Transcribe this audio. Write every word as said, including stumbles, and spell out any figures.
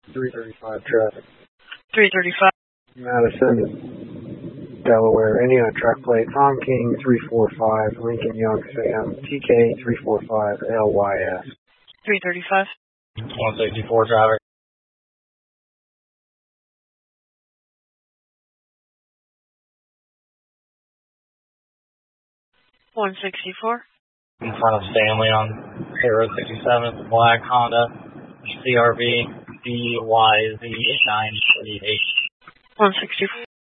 three thirty-five traffic. three thirty-five. Madison, Delaware, Indiana track plate, Tom King three four five, Lincoln Young Sam, T K three four five L Y S. three thirty-five. one sixty-four traffic. one sixty-four. In front of Stanley on State Road sixty-seven, black Honda, C R V B Y Z nine three eight. one sixty-four.